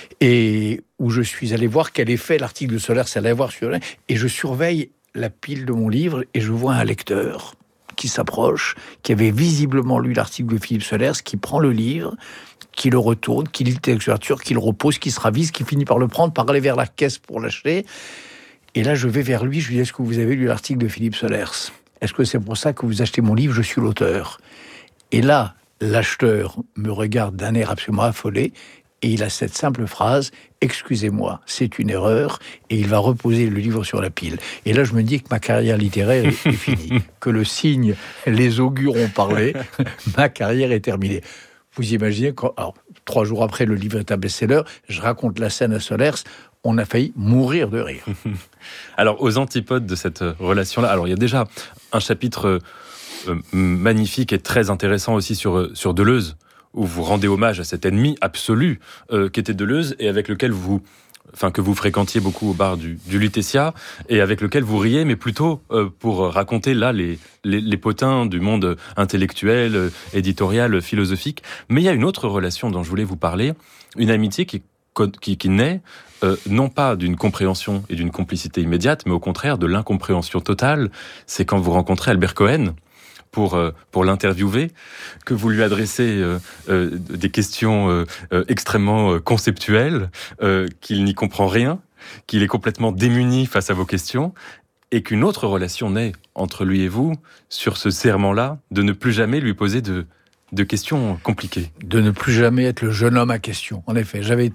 et où je suis allé voir quel effet l'article de Solers allait avoir sur... Et je surveille la pile de mon livre, et je vois un lecteur qui s'approche, qui avait visiblement lu l'article de Philippe Solers, qui prend le livre, qui le retourne, qui lit la couverture, qui le repose, qui se ravise, qui finit par le prendre, par aller vers la caisse pour l'acheter. Et là, je vais vers lui, je lui dis: est-ce que vous avez lu l'article de Philippe Solers? Est-ce que c'est pour ça que vous achetez mon livre? Je suis l'auteur. Et là, l'acheteur me regarde d'un air absolument affolé, et il a cette simple phrase: excusez-moi, c'est une erreur, et il va reposer le livre sur la pile. Et là, je me dis que ma carrière littéraire est finie, que le signe, les augures ont parlé, ma carrière est terminée. Vous imaginez, alors, 3 jours après, le livre est un best-seller, je raconte la scène à Solers, on a failli mourir de rire. Alors, aux antipodes de cette relation-là, alors il y a déjà un chapitre magnifique et très intéressant aussi sur Deleuze, où vous rendez hommage à cet ennemi absolu qu'était Deleuze, et avec lequel que vous fréquentiez beaucoup au bar du Lutetia, et avec lequel vous riez, mais plutôt pour raconter là les potins du monde intellectuel, éditorial, philosophique. Mais il y a une autre relation dont je voulais vous parler, une amitié qui naît non pas d'une compréhension et d'une complicité immédiate, mais au contraire de l'incompréhension totale. C'est quand vous rencontrez Albert Cohen pour l'interviewer, que vous lui adressez des questions extrêmement conceptuelles, qu'il n'y comprend rien, qu'il est complètement démuni face à vos questions, et qu'une autre relation naît entre lui et vous sur ce serment-là de ne plus jamais lui poser de questions compliquées. De ne plus jamais être le jeune homme à question. En effet, j'avais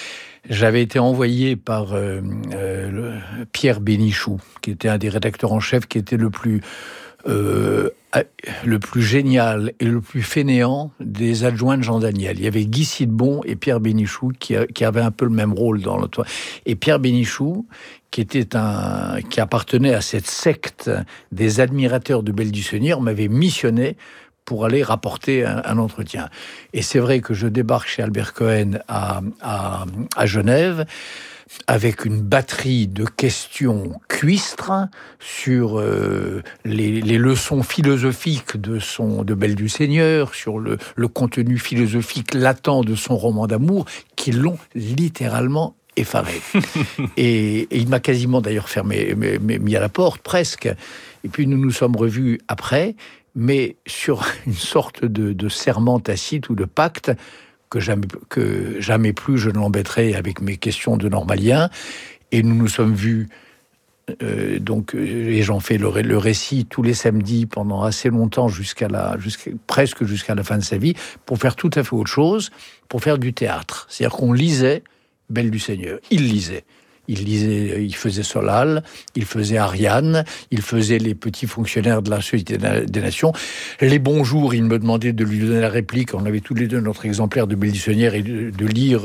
été envoyé par Pierre Bénichou, qui était un des rédacteurs en chef, qui était le plus génial et le plus fainéant des adjoints de Jean Daniel. Il y avait Guy Sidbon et Pierre Bénichou qui avaient un peu le même rôle dans le toit. Et Pierre Bénichou, qui appartenait à cette secte des admirateurs de Belle du Seigneur, m'avait missionné pour aller rapporter un entretien. Et c'est vrai que je débarque chez Albert Cohen à Genève, avec une batterie de questions cuistres sur les leçons philosophiques de Belle du Seigneur, sur le contenu philosophique latent de son roman d'amour, qui l'ont littéralement effaré. et il m'a quasiment d'ailleurs mis à la porte, presque. Et puis nous nous sommes revus après, mais sur une sorte de serment tacite ou de pacte, que jamais plus je ne l'embêterai avec mes questions de normalien. Et nous nous sommes vus, et j'en fais le récit tous les samedis pendant assez longtemps, presque jusqu'à la fin de sa vie, pour faire tout à fait autre chose, pour faire du théâtre. C'est-à-dire qu'on lisait Belle du Seigneur. Il lisait, il faisait Solal, il faisait Ariane, il faisait les petits fonctionnaires de la Société des Nations. Les bonjours, il me demandait de lui donner la réplique. On avait tous les deux notre exemplaire de Belle du Seigneur et de lire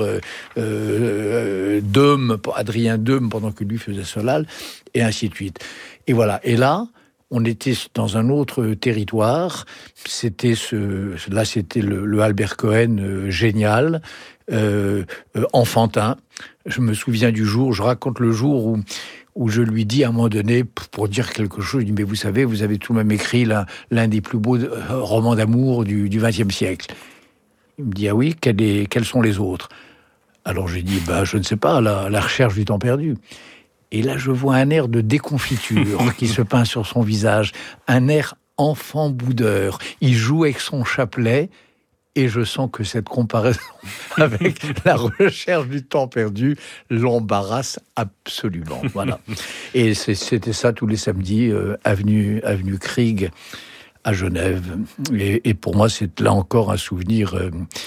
Adrien Deume pendant que lui faisait Solal, et ainsi de suite. Et voilà. Et là, on était dans un autre territoire. C'était le Albert Cohen génial, enfantin. Je me souviens du jour, je raconte le jour où je lui dis à un moment donné, pour dire quelque chose, je dis: mais vous savez, vous avez tout de même écrit l'un des plus beaux romans d'amour du XXe siècle. Il me dit: ah oui, quels sont les autres? Alors j'ai dit: je ne sais pas, la recherche du temps perdu. Et là, je vois un air de déconfiture qui se peint sur son visage, un air enfant boudeur. Il joue avec son chapelet, et je sens que cette comparaison avec la recherche du temps perdu l'embarrasse absolument. Voilà. Et c'était ça tous les samedis, avenue Krieg à Genève. Et pour moi, c'est là encore un souvenir.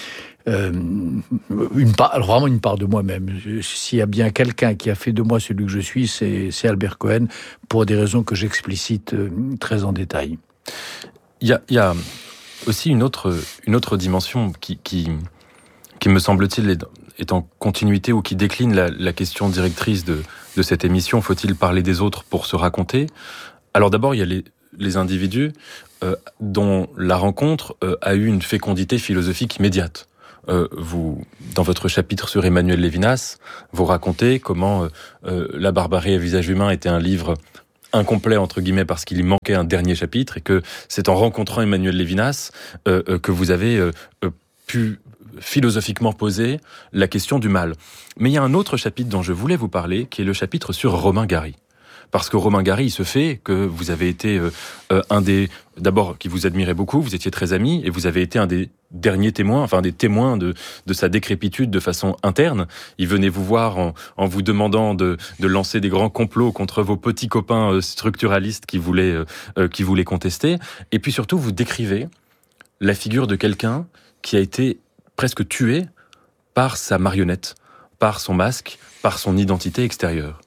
Vraiment une part de moi-même. S'il y a bien quelqu'un qui a fait de moi celui que je suis, c'est Albert Cohen, pour des raisons que j'explicite très en détail. Il y a aussi une autre dimension qui me semble-t-il est en continuité ou qui décline la question directrice de cette émission. Faut-il parler des autres pour se raconter ? Alors d'abord, il y a les individus dont la rencontre a eu une fécondité philosophique immédiate. Vous, dans votre chapitre sur Emmanuel Levinas, vous racontez comment La barbarie à visage humain était un livre incomplet, entre guillemets, parce qu'il y manquait un dernier chapitre, et que c'est en rencontrant Emmanuel Levinas que vous avez pu philosophiquement poser la question du mal. Mais il y a un autre chapitre dont je voulais vous parler, qui est le chapitre sur Romain Gary. Parce que Romain Gary, il se fait que vous avez été d'abord, qui vous admirait beaucoup, vous étiez très amis, et vous avez été un des derniers témoins, enfin des témoins de sa décrépitude de façon interne. Il venait vous voir en vous demandant de lancer des grands complots contre vos petits copains structuralistes qui voulaient contester. Et puis surtout, vous décrivez la figure de quelqu'un qui a été presque tué par sa marionnette, par son masque, par son identité extérieure.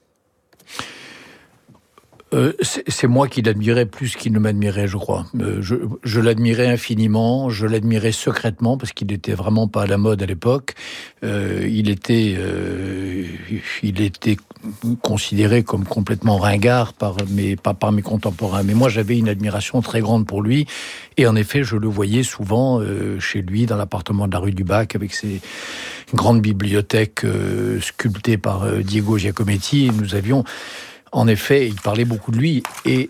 C'est moi qui l'admirais plus qu'il ne m'admirait, je crois. Je l'admirais infiniment, je l'admirais secrètement parce qu'il n'était vraiment pas à la mode à l'époque. Il était considéré comme complètement ringard par mes contemporains. Mais moi, j'avais une admiration très grande pour lui. Et en effet, je le voyais souvent chez lui, dans l'appartement de la rue du Bac, avec ses grandes bibliothèques sculptées par Diego Giacometti. Et nous avions... En effet, il parlait beaucoup de lui, et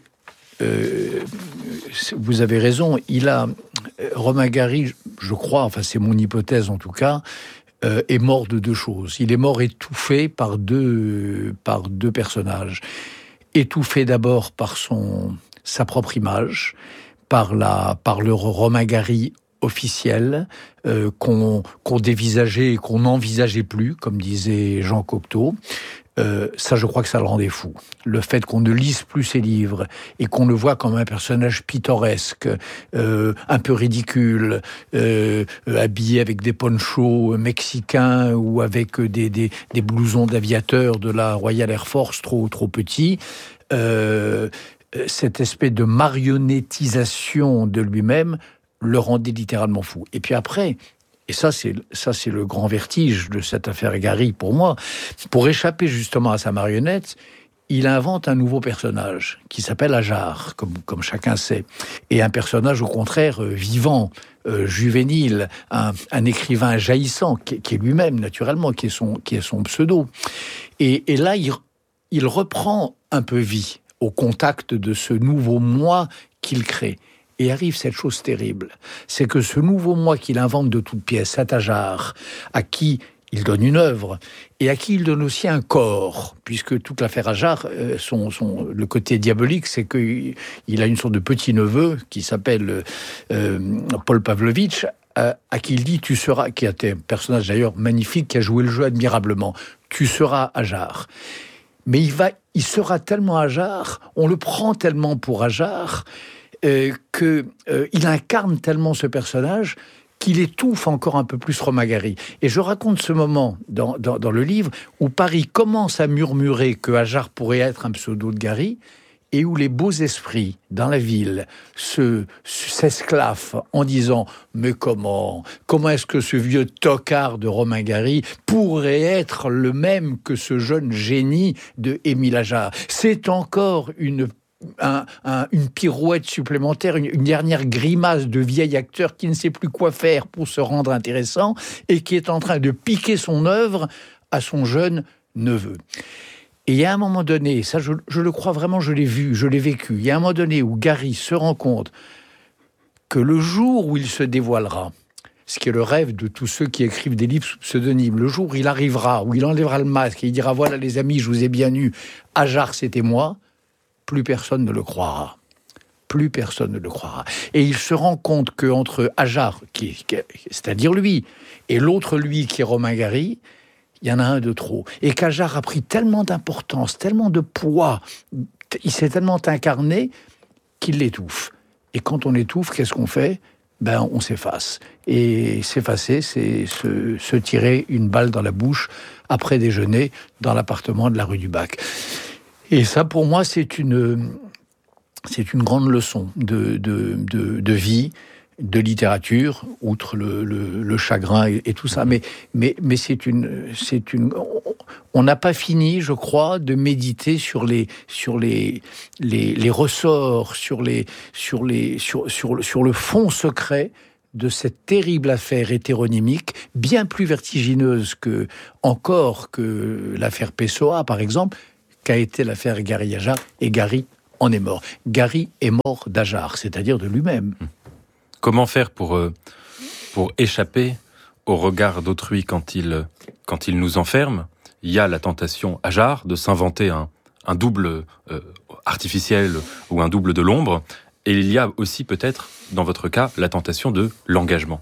vous avez raison, Romain Gary, je crois, enfin c'est mon hypothèse en tout cas, est mort de deux choses. Il est mort étouffé par deux personnages. Étouffé d'abord par sa propre image, par le Romain Gary officiel, qu'on dévisageait et qu'on n'envisageait plus, comme disait Jean Cocteau. Ça, je crois que ça le rendait fou. Le fait qu'on ne lise plus ses livres et qu'on le voit comme un personnage pittoresque, un peu ridicule, habillé avec des ponchos mexicains ou avec des blousons d'aviateurs de la Royal Air Force trop petits, cette espèce de marionnettisation de lui-même le rendait littéralement fou. Et puis après... Et ça, c'est le grand vertige de cette affaire Gary pour moi. Pour échapper justement à sa marionnette, il invente un nouveau personnage qui s'appelle Ajar, comme chacun sait. Et un personnage, au contraire, vivant, juvénile, un écrivain jaillissant, qui est lui-même, naturellement, qui est son pseudo. Et là, il reprend un peu vie au contact de ce nouveau moi qu'il crée. Et arrive cette chose terrible, c'est que ce nouveau moi qu'il invente de toutes pièces, cet Ajar, à qui il donne une œuvre, et à qui il donne aussi un corps, puisque toute l'affaire Ajar, le côté diabolique, c'est qu'il a une sorte de petit-neveu qui s'appelle Paul Pavlovitch, à qui il dit « tu seras », qui est un personnage d'ailleurs magnifique, qui a joué le jeu admirablement, « tu seras Ajar ». Mais il sera tellement Ajar, on le prend tellement pour Ajar, qu'il incarne tellement ce personnage qu'il étouffe encore un peu plus Romain Gary. Et je raconte ce moment dans le livre où Paris commence à murmurer que Ajar pourrait être un pseudo de Gary, et où les beaux esprits dans la ville s'esclaffent en disant « Mais comment est-ce que ce vieux tocard de Romain Gary pourrait être le même que ce jeune génie de Émile Ajar ?» C'est encore une pirouette supplémentaire, une dernière grimace de vieil acteur qui ne sait plus quoi faire pour se rendre intéressant et qui est en train de piquer son œuvre à son jeune neveu. Et il y a un moment donné, ça je le crois vraiment, je l'ai vu, je l'ai vécu, il y a un moment donné où Gary se rend compte que le jour où il se dévoilera, ce qui est le rêve de tous ceux qui écrivent des livres sous pseudonyme, le jour où il arrivera, où il enlèvera le masque et il dira « Voilà les amis, je vous ai bien eu, Ajar c'était moi », plus personne ne le croira. Plus personne ne le croira. Et il se rend compte qu'entre Ajar, c'est-à-dire lui, et l'autre lui qui est Romain Gary, il y en a un de trop. Et qu'Ajar a pris tellement d'importance, tellement de poids, il s'est tellement incarné qu'il l'étouffe. Et quand on étouffe, qu'est-ce qu'on fait ? On s'efface. Et s'effacer, c'est se tirer une balle dans la bouche après déjeuner dans l'appartement de la rue du Bac. Et ça, pour moi, c'est une grande leçon de vie, de littérature, outre le chagrin et tout ça. Mais on n'a pas fini, je crois, de méditer sur les ressorts, sur le fond secret de cette terrible affaire hétéronymique, bien plus vertigineuse que l'affaire Pessoa, par exemple, qu'a été l'affaire Gary Ajar, et Gary en est mort. Gary est mort d'Ajar, c'est-à-dire de lui-même. Comment faire pour échapper au regard d'autrui quand il nous enferme? Il y a la tentation Ajar de s'inventer un double artificiel ou un double de l'ombre, et il y a aussi peut-être, dans votre cas, la tentation de l'engagement.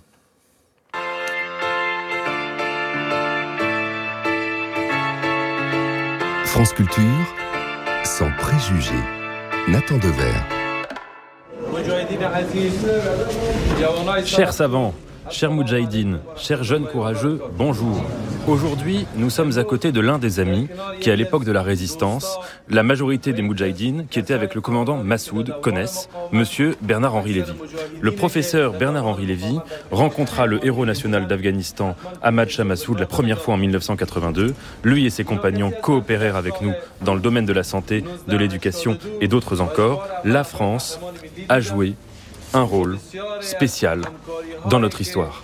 France Culture, sans préjugés. Nathan Dever. Chers savants, chers moudjahidines, chers jeunes courageux, bonjour. Aujourd'hui, nous sommes à côté de l'un des amis qui, à l'époque de la Résistance, la majorité des moudjahidines qui étaient avec le commandant Massoud connaissent, monsieur Bernard-Henri Lévy. Le professeur Bernard-Henri Lévy rencontra le héros national d'Afghanistan, Ahmad Shah Massoud, la première fois en 1982. Lui et ses compagnons coopérèrent avec nous dans le domaine de la santé, de l'éducation et d'autres encore. La France a joué un rôle spécial dans notre histoire.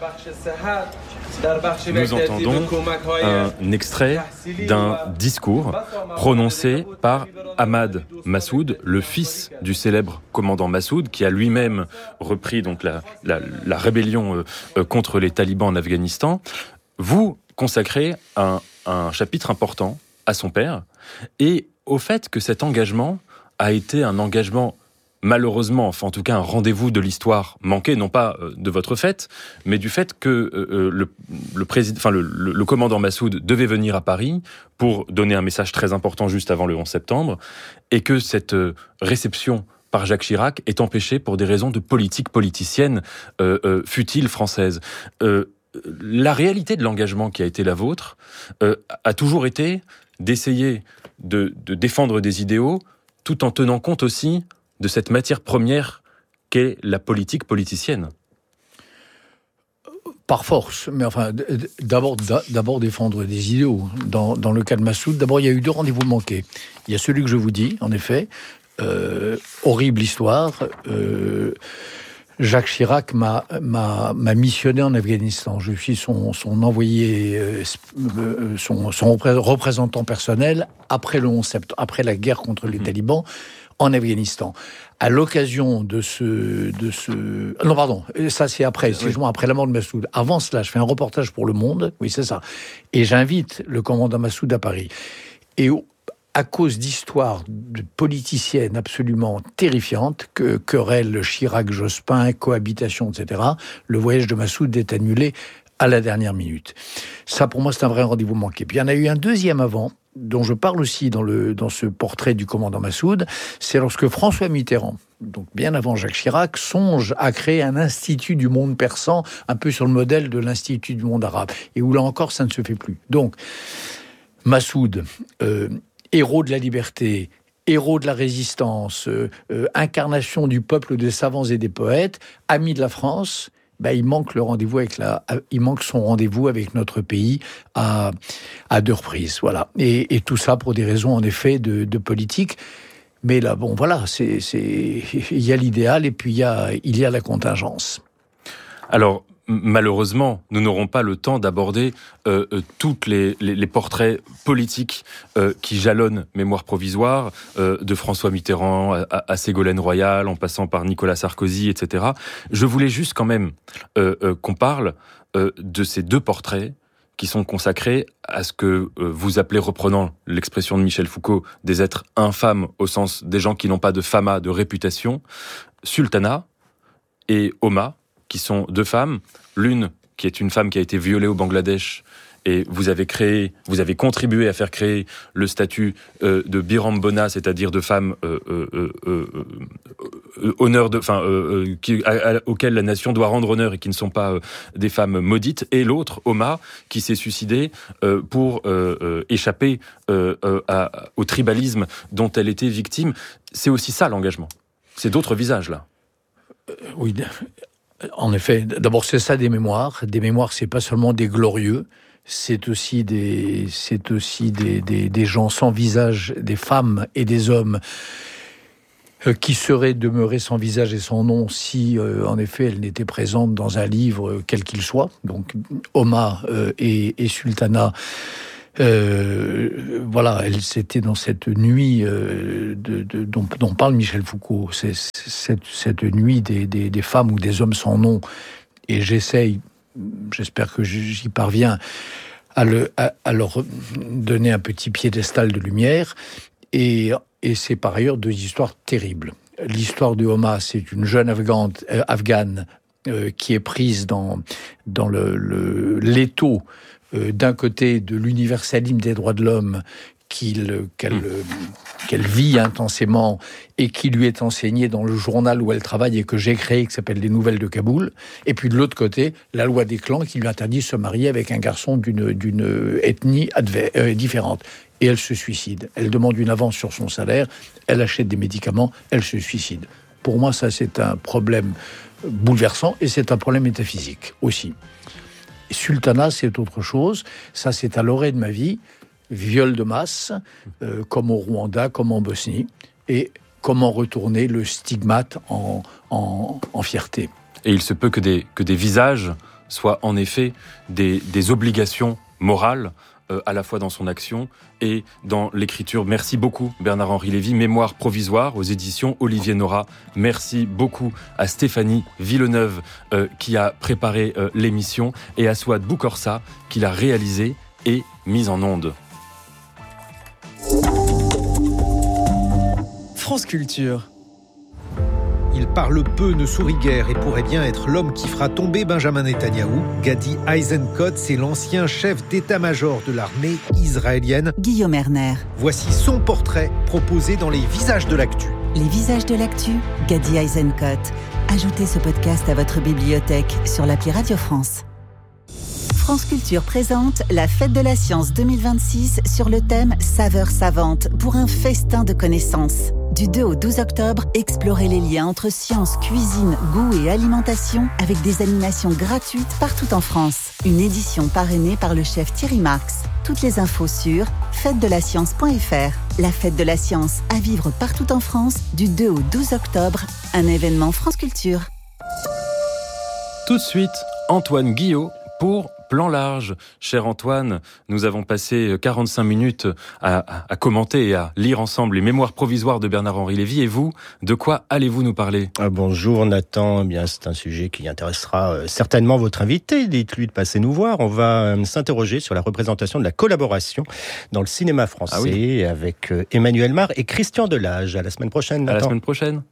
Nous entendons un extrait d'un discours prononcé par Ahmad Massoud, le fils du célèbre commandant Massoud, qui a lui-même repris donc la rébellion contre les talibans en Afghanistan. Vous consacrez un chapitre important à son père et au fait que cet engagement a été un engagement malheureusement, enfin en tout cas un rendez-vous de l'histoire manqué, non pas de votre fait, mais du fait que le commandant Massoud devait venir à Paris pour donner un message très important juste avant le 11 septembre, et que cette réception par Jacques Chirac est empêchée pour des raisons de politique politicienne futile française. La réalité de l'engagement qui a été la vôtre a toujours été d'essayer de défendre des idéaux tout en tenant compte aussi de cette matière première qu'est la politique politicienne. Par force, mais enfin, d'abord défendre des idéaux. Dans le cas de Massoud, d'abord, il y a eu 2 rendez-vous manqués. Il y a celui que je vous dis, en effet, horrible histoire. Jacques Chirac m'a missionné en Afghanistan. Je suis son envoyé, son représentant personnel après le 11 septembre, après la guerre contre les talibans en Afghanistan. À l'occasion de ce... Non, pardon, ça c'est après, excuse-moi, après la mort de Massoud. Avant cela, je fais un reportage pour Le Monde, oui c'est ça, et j'invite le commandant Massoud à Paris. Et à cause d'histoires politiciennes absolument terrifiantes, querelles Chirac-Jospin, cohabitation, etc., le voyage de Massoud est annulé à la dernière minute. Ça, pour moi, c'est un vrai rendez-vous manqué. Puis il y en a eu un deuxième avant, dont je parle aussi dans ce portrait du commandant Massoud, c'est lorsque François Mitterrand, donc bien avant Jacques Chirac, songe à créer un institut du monde persan, un peu sur le modèle de l'institut du monde arabe, et où là encore, ça ne se fait plus. Donc, Massoud, héros de la liberté, héros de la résistance, incarnation du peuple des savants et des poètes, ami de la France, il manque le rendez-vous il manque son rendez-vous avec notre pays à 2 reprises, voilà. Et tout ça pour des raisons en effet de politique. Mais là, bon, voilà, il y a l'idéal et puis il y a la contingence. Alors, malheureusement, nous n'aurons pas le temps d'aborder toutes les portraits politiques qui jalonnent Mémoire provisoire, de François Mitterrand à Ségolène Royal, en passant par Nicolas Sarkozy, etc. Je voulais juste quand même qu'on parle de ces 2 portraits qui sont consacrés à ce que vous appelez, reprenant l'expression de Michel Foucault, des êtres infâmes au sens des gens qui n'ont pas de fama, de réputation, Sultana et Oma, qui sont 2 femmes, l'une qui est une femme qui a été violée au Bangladesh, et vous avez contribué à faire créer le statut de Birambona, c'est-à-dire de femme auquel la nation doit rendre honneur et qui ne sont pas des femmes maudites, et l'autre, Oma, qui s'est suicidée pour échapper au tribalisme dont elle était victime. C'est aussi ça l'engagement. C'est d'autres visages là. Oui. En effet, d'abord c'est ça des mémoires. Des mémoires, c'est pas seulement des glorieux, c'est aussi des gens sans visage, des femmes et des hommes qui seraient demeurés sans visage et sans nom si, en effet, elles n'étaient présentes dans un livre quel qu'il soit. Donc, Homa et Sultana, voilà, c'était dans cette nuit dont parle Michel Foucault. C'est cette nuit des femmes ou des hommes sans nom. Et j'espère que j'y parviens, à leur donner un petit piédestal de lumière. Et c'est par ailleurs deux histoires terribles. L'histoire de Homa, c'est une jeune afghane qui est prise dans l'étau d'un côté de l'universalisme des droits de l'homme qu'elle vit intensément et qui lui est enseigné dans le journal où elle travaille et que j'ai créé, qui s'appelle Les Nouvelles de Kaboul. Et puis de l'autre côté, la loi des clans qui lui interdit de se marier avec un garçon d'une ethnie différente. Et elle se suicide. Elle demande une avance sur son salaire, elle achète des médicaments, elle se suicide. Pour moi, ça, c'est un problème bouleversant et c'est un problème métaphysique aussi. Sultana, c'est autre chose. Ça, c'est à l'orée de ma vie. Viol de masse, comme au Rwanda, comme en Bosnie. Et comment retourner le stigmate en fierté. Et il se peut que des visages soient en effet des obligations morales, à la fois dans son action et dans l'écriture. Merci beaucoup Bernard-Henri Lévy, Mémoire provisoire aux éditions Olivier Nora. Merci beaucoup à Stéphanie Villeneuve qui a préparé l'émission et à Souad Boukorsa qui l'a réalisée et mise en onde. France Culture. Il parle peu, ne sourit guère et pourrait bien être l'homme qui fera tomber Benjamin Netanyahou. Gadi Eisenkot, c'est l'ancien chef d'état-major de l'armée israélienne. Guillaume Erner. Voici son portrait proposé dans Les Visages de l'actu. Les Visages de l'actu, Gadi Eisenkot. Ajoutez ce podcast à votre bibliothèque sur l'appli Radio France. France Culture présente la Fête de la Science 2026 sur le thème Saveurs savantes pour un festin de connaissances. Du 2 au 12 octobre, explorez les liens entre science, cuisine, goût et alimentation avec des animations gratuites partout en France. Une édition parrainée par le chef Thierry Marx. Toutes les infos sur fêtedelaScience.fr. La Fête de la Science à vivre partout en France du 2 au 12 octobre. Un événement France Culture. Tout de suite, Antoine Guillot pour Plan Large. Cher Antoine, nous avons passé 45 minutes à commenter et à lire ensemble les mémoires provisoires de Bernard-Henri Lévy. Et vous, de quoi allez-vous nous parler ? Bonjour Nathan, bien c'est un sujet qui intéressera certainement votre invité. Dites-lui de passer nous voir. On va s'interroger sur la représentation de la collaboration dans le cinéma français avec Emmanuel Mar et Christian Delage. À la semaine prochaine, Nathan. À la semaine prochaine.